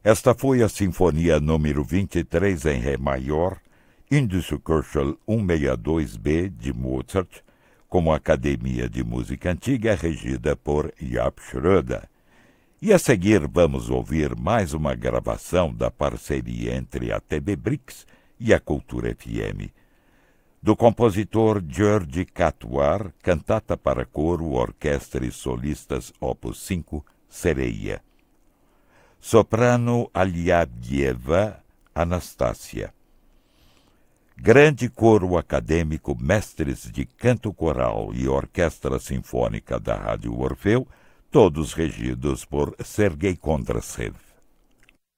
Esta foi a Sinfonia número 23 em Ré maior, Índice Köchel 162b de Mozart, como Academia de Música Antiga regida por Jaap Schröder. E a seguir vamos ouvir mais uma gravação da parceria entre a TV Brix e a Cultura FM. Do compositor György Katwar, Cantata para Coro, Orquestra e Solistas, Opus 5, Sereia. Soprano Aliabieva Anastácia. Grande coro acadêmico, mestres de canto coral e orquestra sinfônica da Rádio Orfeu, todos regidos por Sergei Kondrasev.